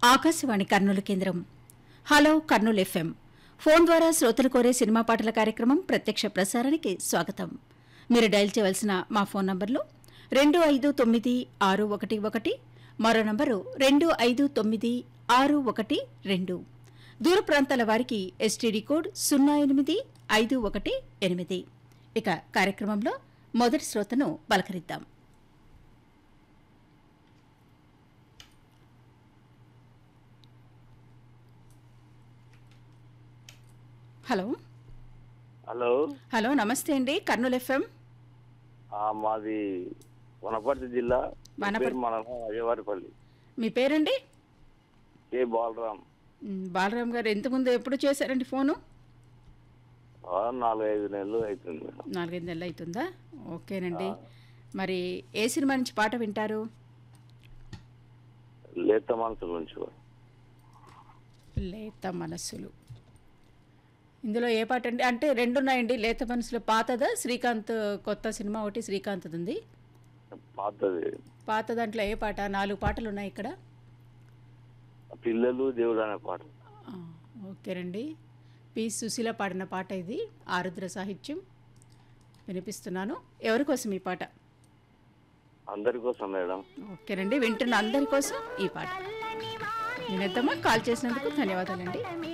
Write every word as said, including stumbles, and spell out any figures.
ఆకాశవాణి కర్నూలు కేంద్రం. Hello Kurnool FM phone ద్వారా శ్రోతలు కోరే సినిమా పాటల కార్యక్రమం ప్రత్యక్ష ప్రసారానికి స్వాగతం. మీరు డయల్ చేయవలసిన మా ఫోన్ నంబర్లు రెండు ఐదు తొమ్మిది ఆరు ఒకటి ఒకటి, మరో నంబరు రెండు ఐదు తొమ్మిది ఆరు ఒకటి రెండు. దూర ప్రాంతాల వారికి ఎస్టీడీ కోడ్ సున్నా ఎనిమిది ఐదు ఒకటి ఎనిమిది. ఇక కార్యక్రమంలో మొదటి శ్రోతను పలకరిద్దాం. హలో హలో హలో నమస్తే అండి. కర్నూలు ఎఫ్ఎం. ఆ, మాది వనపర్తి జిల్లా వనపర్తి. పేరు మండలం అయ్యవారిపల్లి. మీ పేరండి? కే బాలరాం. మ్, బాలరామ్ గారు ఎంతకుముందు ఎప్పుడు చేశారండి ఫోను? ఆ, నాలుగైదు నెలలు అవుతుంది మేడం. నాలుగైదు నెలలు అవుతుందా? ఓకేనండి. మరి ఏ సినిమా నుంచి పాట వింటారు? లేత మనసుల నుంచి. లేత మనసులు. ఇందులో ఏ పాట అండి? అంటే రెండు ఉన్నాయండి. లేత మనసులు పాతదా, శ్రీకాంత్ కొత్త సినిమా ఒకటి శ్రీకాంత్ ఉంది. పాతది. పాత దాంట్లో ఏ పాట? నాలుగు పాటలు ఉన్నాయి ఇక్కడ. పిల్లలు దేవుడు అనే పాట. ఆ, ఓకేనండి. పి సుశీల పాడిన పాట ఇది. ఆరుద్ర సాహిత్యం. వినిపిస్తున్నాను. ఎవరి కోసం ఈ పాట? అందరి కోసం మేడం. ఓకేనండి, వింటున్న అందరి కోసం ఈ పాట వినేద్దామా? కాల్ చేసినందుకు ధన్యవాదాలండి.